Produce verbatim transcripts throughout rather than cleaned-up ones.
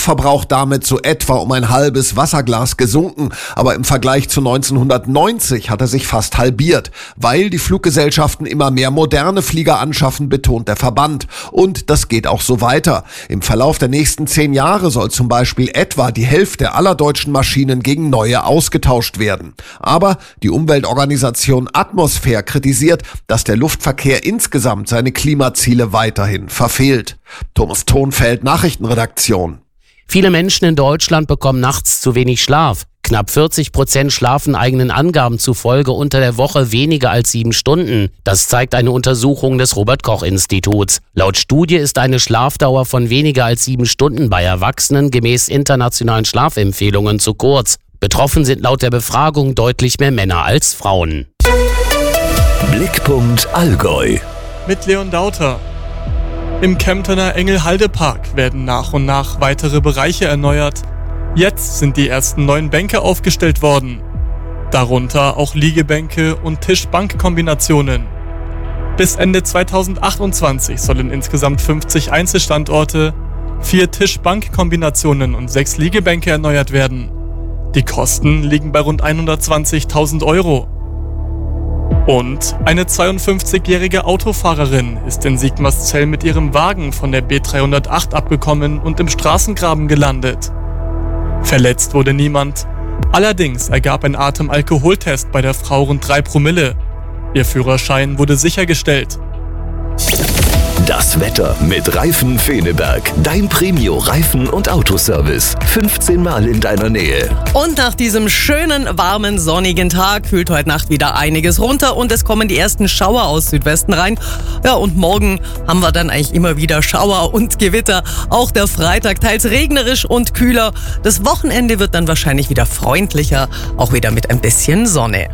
Luftverbrauch damit so etwa um ein halbes Wasserglas gesunken, aber im Vergleich zu neunzehnhundertneunzig hat er sich fast halbiert. Weil die Fluggesellschaften immer mehr moderne Flieger anschaffen, betont der Verband. Und das geht auch so weiter. Im Verlauf der nächsten zehn Jahre soll zum Beispiel etwa die Hälfte aller deutschen Maschinen gegen neue ausgetauscht werden. Aber die Umweltorganisation Atmosphäre kritisiert, dass der Luftverkehr insgesamt seine Klimaziele weiterhin verfehlt. Thomas Thonfeld, Nachrichtenredaktion. Viele Menschen in Deutschland bekommen nachts zu wenig Schlaf. Knapp vierzig Prozent schlafen eigenen Angaben zufolge unter der Woche weniger als sieben Stunden. Das zeigt eine Untersuchung des Robert-Koch-Instituts. Laut Studie ist eine Schlafdauer von weniger als sieben Stunden bei Erwachsenen gemäß internationalen Schlafempfehlungen zu kurz. Betroffen sind laut der Befragung deutlich mehr Männer als Frauen. Blickpunkt Allgäu mit Leon Dauter. Im Kemptener Engelhalde-Park werden nach und nach weitere Bereiche erneuert. Jetzt sind die ersten neuen Bänke aufgestellt worden. Darunter auch Liegebänke und Tisch-Bank-Kombinationen. Bis Ende zweitausendachtundzwanzig sollen insgesamt fünfzig Einzelstandorte, vier Tisch-Bank-Kombinationen und sechs Liegebänke erneuert werden. Die Kosten liegen bei rund hundertzwanzigtausend Euro. Und eine zweiundfünfzigjährige Autofahrerin ist in Sigmarszell mit ihrem Wagen von der B dreihundertacht abgekommen und im Straßengraben gelandet. Verletzt wurde niemand. Allerdings ergab ein Atemalkoholtest bei der Frau rund drei Promille. Ihr Führerschein wurde sichergestellt. Das Wetter mit Reifen Feneberg. Dein Premio-Reifen- und Autoservice. fünfzehn Mal in deiner Nähe. Und nach diesem schönen, warmen, sonnigen Tag kühlt heute Nacht wieder einiges runter und es kommen die ersten Schauer aus Südwesten rein. Ja, und morgen haben wir dann eigentlich immer wieder Schauer und Gewitter. Auch der Freitag teils regnerisch und kühler. Das Wochenende wird dann wahrscheinlich wieder freundlicher, auch wieder mit ein bisschen Sonne.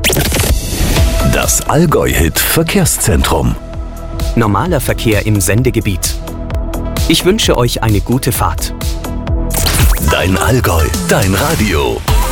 Das Allgäu-Hit Verkehrszentrum. Normaler Verkehr im Sendegebiet. Ich wünsche euch eine gute Fahrt. Dein Allgäu, dein Radio.